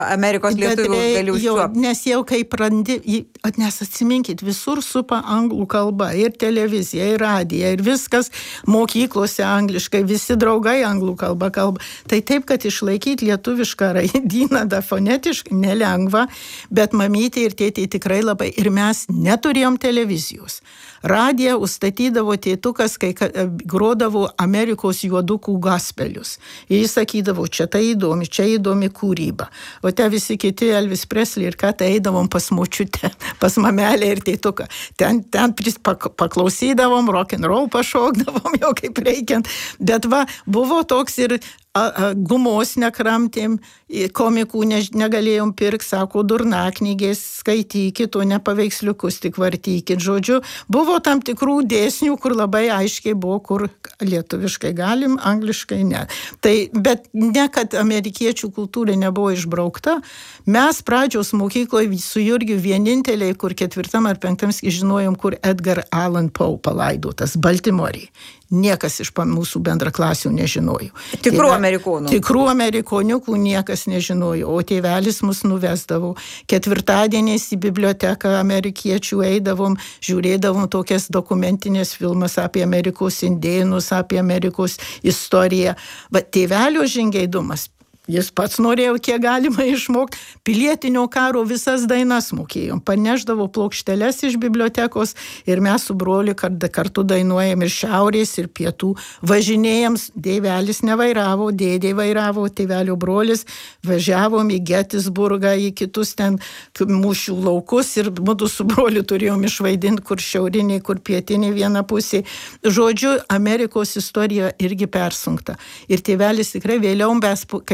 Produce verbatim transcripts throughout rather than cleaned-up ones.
Amerikos lietuvių gali užčiuopti. Nes jau kai prandi, nes atsiminkit, visur supa anglų kalba, ir televizija, ir radija, ir viskas mokyklose angliškai, visi draugai anglų kalba kalba. Tai taip, kad išlaikyti lietuvišką raidyną da fonetiškai nelengva, bet mamytė ir tėtė tikrai labai, ir mes neturėjom televizijos. Radija užstatydavo tėtukas, kai grodavo Amerikos juodukų gospelius. Ir jis sakydavo, čia tai įdomi, čia įdomi kūryba. O te visi kiti Elvis Presley ir ką, tai eidavom pas močiutę, pas mamelę ir tėtuką. Ten, ten paklausydavom, rock and roll pašokdavom jau kaip reikiant. Bet va, buvo toks ir a, a, gumos nekramtėm, komikų ne, negalėjom pirkti, sako, durnaknygės skaitykit, o ne paveiksliukus tik vartykit. Žodžiu, buvo tam tikrų dėsnių, kur labai aiškiai buvo, kur lietuviškai galim, angliškai ne. Tai, bet ne, kad amerikiečių kultūra nebuvo išbraukta. Mes pradžios mokykloje su Jurgiu vieninteliai, kur ketvirtam ar penktam žinojom, kur Edgar Allan Poe palaidotas, Baltimorėje. Niekas iš mūsų bendraklasių nežinojo. Tikrų amerikonų. Tikrų amerikoniukų niekas nežinojo, o tėvelis mus nuvesdavo. Ketvirtadieniais į biblioteką amerikiečių eidavom, žiūrėdavom tokias dokumentinės filmas apie Amerikos indėnus, apie Amerikos istoriją. Bet tėvelio žingeidumas, jis pats norėjo, kiek galima išmokti. Pilietinio karo visas dainas mokėjom. Paneždavo plokšteles iš bibliotekos ir mes su broliu kartu dainuojam ir šiaurės, ir pietų. Važinėjams, dėvelis nevairavo, dėdė vairavo, tėvelio brolis. Važiavom į Getisburgą, į kitus ten mūšių laukus ir mudu su broliu turėjom išvaidinti, kur šiaurinė, kur pietinė viena pusė. Žodžiu, Amerikos istorija irgi persunkta. Ir tėvelis tikrai vėliau mes, kai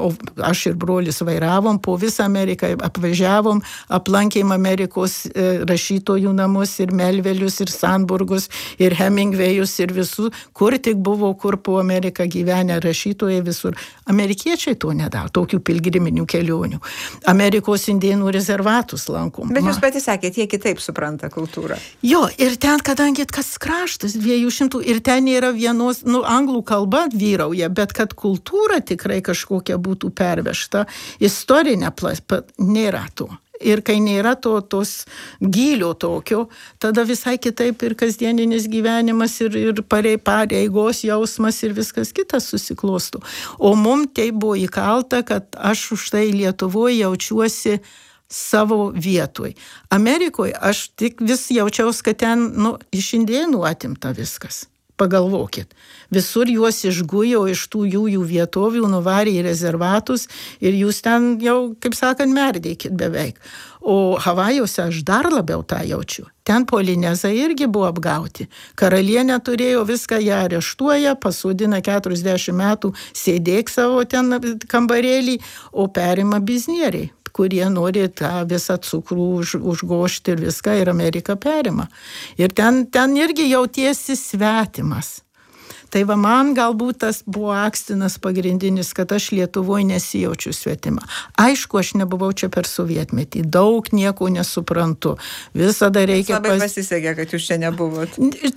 aš ir brolis vairavom, po visą Ameriką apvažiavom, aplankėm Amerikos rašytojų namus ir Melvelius, ir Sandburgus, ir Hemingvėjus, ir visų, kur tik buvo, kur po Ameriką gyvenę rašytojai visur. Amerikiečiai to nedaro, tokių pilgriminių kelionių. Amerikos indėnų rezervatus lankom. Bet jūs pati sakėte, jie kitaip supranta kultūrą. Jo, ir ten, kadangi kas kraštas, dviejų šimtų, ir ten yra vienos, nu, anglų kalba vyrauja, bet kad kultūra tikrai kažkokia būtų pervežta, istorinė plaspa, nėra to. Ir kai nėra to, tos gylio tokio, tada visai kitaip ir kasdieninis gyvenimas, ir, ir pareigos jausmas, ir viskas kitas susiklosto. O mum tai buvo įkalta, kad aš už tai Lietuvoje jaučiuosi savo vietoj. Amerikoje aš tik vis jaučiaus, kad ten, nu, iš indėnų atimta viskas. Pagalvokit. Visur juos išgujo iš tų jų, jų vietovių, nuvarė į rezervatus ir jūs ten jau, kaip sakant, merdėkit beveik. O Havajuose aš dar labiau tą jaučiu. Ten polinezai irgi buvo apgauti. Karalienė turėjo viską, ją areštuoja, pasodina keturiasdešimt metų, sėdėk savo ten kambarėlį, o perima biznieriai, kurie nori tą visą cukrų už, užgošti ir viską, ir Amerika perima. Ir ten, ten irgi jautiesi svetimas. Tai va man galbūt tas buvo akstinas pagrindinis, kad aš Lietuvoje nesijaučiu svetima. Aišku, aš nebuvau čia per sovietmetį, daug nieko nesuprantu. Visada reikia... Labai pas... pasisekė, kad jūs čia nebuvot.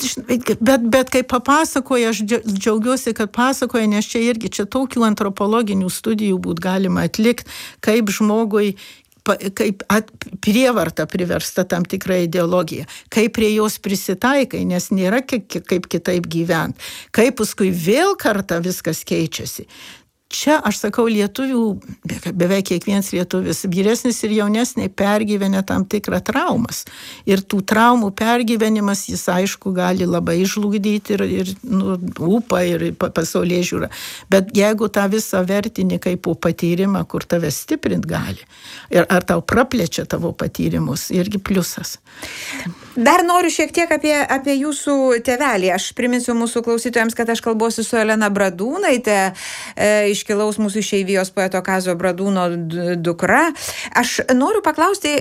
Bet, bet kai papasakoja, aš džiaugiuosi, kad pasakoja, nes čia irgi čia tokių antropologinių studijų būt galima atlikti, kaip žmogui kaip at, prievarta priversta tam tikrą ideologiją, kaip prie jos prisitaikai, nes nėra kaip, kaip kitaip gyventi, kaip paskui vėl kartą viskas keičiasi. Čia, aš sakau, lietuvių, beveik kiekvienas lietuvis, vyresnis ir jaunesniai pergyvenę tam tikrą traumas. Ir tų traumų pergyvenimas, jis aišku, gali labai žlugdyti ir, ir nu, ūpą ir pasaulyje žiūrą. Bet jeigu tą visą vertinį kaip po patyrimą, kur tave stiprint gali, ir ar tau praplečia tavo patyrimus, irgi pliusas. Dar noriu šiek tiek apie, apie jūsų tėvelį. Aš priminsiu mūsų klausytojams, kad aš kalbuosi su Elena Bradūnaitė, e, iškilaus mūsų išeivijos poeto Kazio Bradūno dukra. Aš noriu paklausti,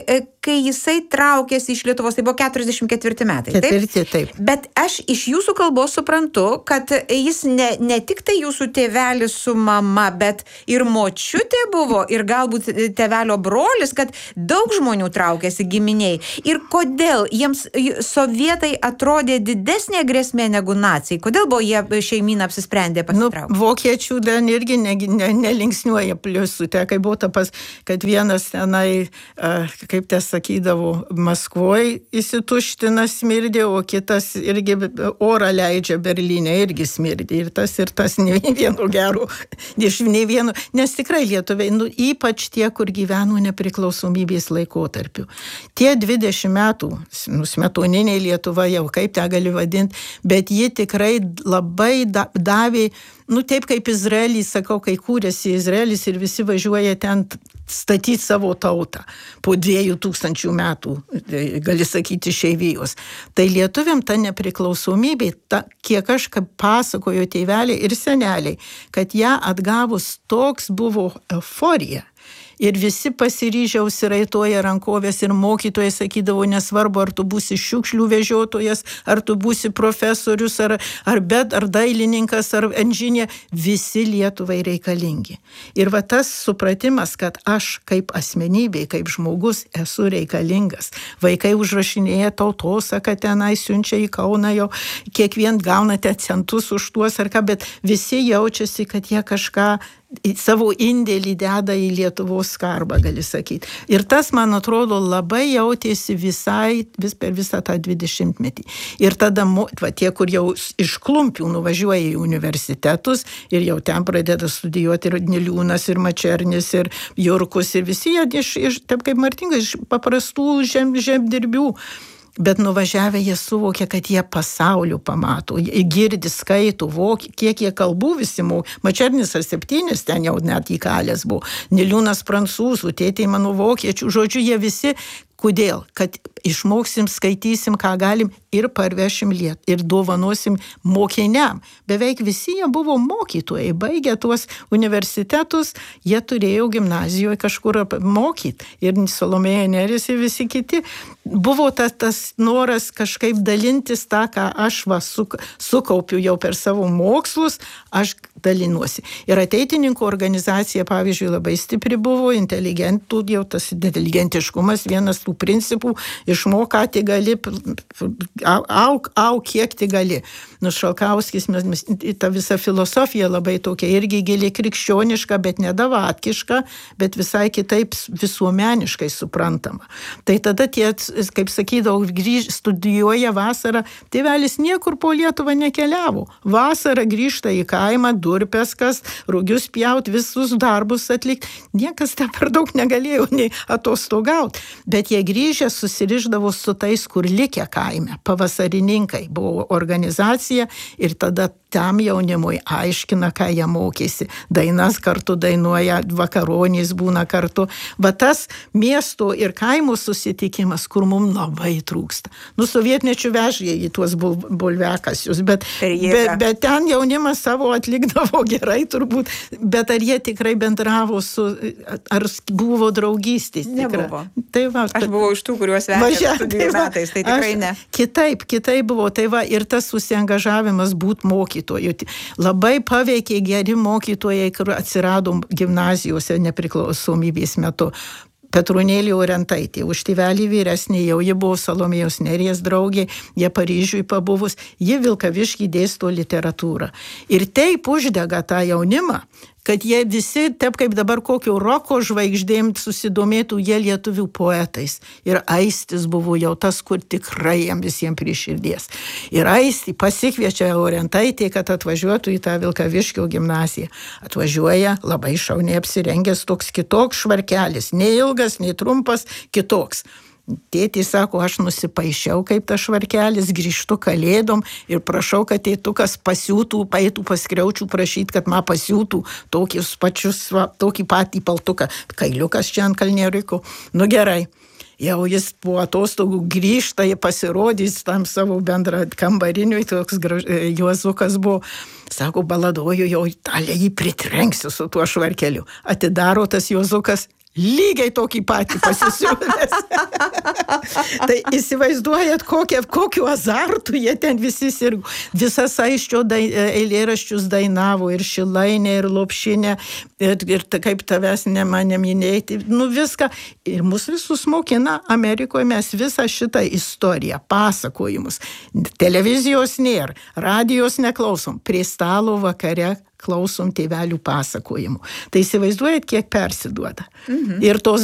kai jisai traukėsi iš Lietuvos, tai buvo keturiasdešimt ketvirti metai. Ketvirti, taip. Bet aš iš jūsų kalbos suprantu, kad jis ne, ne tik tai jūsų tėvelis su mama, bet ir močiutė buvo, ir galbūt tėvelio brolis, kad daug žmonių traukėsi giminiai. Ir kodėl jiems sovietai atrodė didesnė grėsmė negu nacijai? Kodėl buvo jie šeimyną apsisprendę pasitraukti? Nu, vokiečių ten irgi ne, ne, nelinksniuoja pliusų. Te, kai buvo tapas, kad vienas tenai, kaip te sakydavo, Maskvoje įsituština smirdė, o kitas irgi orą leidžia Berlyne, irgi smirdė. Ir tas, ir tas, ne vieno gero, iš ne vieno. Nes tikrai lietuviai, nu, ypač tie, kur gyveno nepriklausomybės laikotarpiu. Tie dvidešimt metų, nu, smetoniniai Lietuva jau, kaip te gali vadinti, bet ji tikrai labai da, davė, nu, taip kaip Izraelį, sakau, kai kūrėsi Izraelis ir visi važiuoja ten statyti savo tautą po dviejų tūkstančių metų, gali sakyti, išeivijos. Tai lietuviam ta nepriklausomybė, ta, kiek aš pasakojo tėveliai ir seneliai, kad ją atgavus toks buvo euforija. Ir visi pasiryžę užsiraitoja rankovės ir mokytojai sakydavo, nesvarbu, ar tu būsi šiukšlių vežiotojas, ar tu būsi profesorius, ar, ar bet, ar dailininkas, ar inžinė, visi Lietuvai reikalingi. Ir va tas supratimas, kad aš kaip asmenybė, kaip žmogus esu reikalingas. Vaikai užrašinėja tautosaką tenai, siunčia į Kauną, jau kiekvien gaunate centus už tuos ar ką, bet visi jaučiasi, kad jie kažką savo indėlį deda į Lietuvos skarbą, gali sakyti. Ir tas, man atrodo, labai jautėsi visai, vis per visą tą dvidešimtmetį. Ir tada va, tie, kur jau iš klumpių nuvažiuoja į universitetus ir jau ten pradeda studijuoti ir Niliūnas, ir Mačernis, ir Jurkus, ir visi jie iš, iš taip kaip Martingas, iš paprastų žem, žemdirbių. Bet nuvažiavę jie suvokia, kad jie pasaulių pamato, girdi, skaito, vokį, kiek jie kalbų visi mokė. Mačernis ar septynis ten jau net įkalęs buvo. Niliūnas prancūzų, tėtei mano vokiečių. Žodžiu, jie visi, kodėl? Kad išmoksim, skaitysim, ką galim ir parvešim Lietuvą. Ir dovanosim mokiniam. Beveik visi jie buvo mokytojai. Baigę tuos universitetus, jie turėjo gimnazijoje kažkur mokyti. Ir Salomėja Nėris ir visi kiti. Buvo tas, tas noras kažkaip dalintis tą, ką aš va, su, sukaupiu jau per savo mokslus, aš dalinuosi. Ir ateitininkų organizacija, pavyzdžiui, labai stipri buvo, inteligentų, jau tas inteligentiškumas, vienas tų principų, išmoka, tai gali, auk, auk, kiek tai gali. Nu, Šalkauskis, mes, mes, ta visa filosofija labai tokia, irgi gili krikščioniška, bet nedavatkiška, bet visai kitaip visuomeniškai suprantama. Tai tada tie, kaip sakydavau, grįž, studijuoja vasarą, tėvelis niekur po Lietuvą nekeliavo. Vasarą grįžta į kaimą, durpeskas, rugius pjaut, visus darbus atlikti. Niekas ten per daug negalėjo nei atostogauti. Bet jie grįžę susiriždavo su tais, kur likę kaime. Pavasarininkai buvo organizacija ir tada tam jaunimui aiškina, ką jie mokėsi. Dainas kartu dainuoja, vakaronys būna kartu. Va tas miesto ir kaimo susitikimas, kur mums labai trūksta. Nu, sovietmečių vežė į tuos bul, bulvekasius, bet, bet, bet ten jaunimas savo atlikdavo gerai turbūt. Bet ar jie tikrai bendravo su, ar buvo draugystės? Nebuvo. Tai va, aš buvau iš tų, kuriuos vežė studijų metais, tai tikrai aš, ne. Kitaip, kitaip buvo. Tai va, ir tas susiangažavimas būt mokytojų. Labai paveikė geri mokytojai, kur atsirado gimnazijose nepriklausomybės metu. Petronėlė Orientaitė, už tėvelį vyresnė, jau ji buvo Salomėjos Nėries draugė, jie Paryžiui pabuvus, ji Vilkavišky dėsto literatūrą. Ir taip uždega tą jaunimą, kad jie visi, taip kaip dabar kokio roko žvaigždėm susidomėtų, jie lietuvių poetais. Ir Aistis buvo jau tas, kur tikrai jam visiems prie širdies. Ir Aistį pasikviečia Orientaitė, kad atvažiuotų į tą Vilkaviškio gimnaziją. Atvažiuoja labai šauniai apsirengęs, toks kitoks švarkelis, nei ilgas, nei trumpas, kitoks. Tėtį sako, aš nusipaišiau kaip tas švarkelis, grįžtu kalėdom ir prašau, kad tėtukas pasiūtų, paėtų paskriaučių prašyti, kad man pasiūtų tokius pačius, va, tokį patį paltuką. Kailiukas čia ant kalnieriko. Nu gerai. Jau jis po atostogų grįžta, jie pasirodys tam savo bendrą kambariniui, toks graž... Juozukas buvo, sako, baladoju, jau italė jį pritrenksiu su tuo švarkeliu. Atidaro tas Juozukas, lygiai tokį patį pasisiūlęs. Tai įsivaizduojat, kokie, kokiu azartu jie ten visi sirgo. Visas Aisčio dai, eilėraščius dainavo ir Šilainė, ir Lopšinė, ir, ir kaip tavęs nemane minėti. Nu viską. Ir mus visus mokina Amerikoje, mes visą šitą istoriją, pasakojimus. Televizijos nėra, radijos neklausom, prie stalo vakare klausom tėvelių pasakojimų. Tai įsivaizduojat, kiek persiduoda. Mhm. Ir tos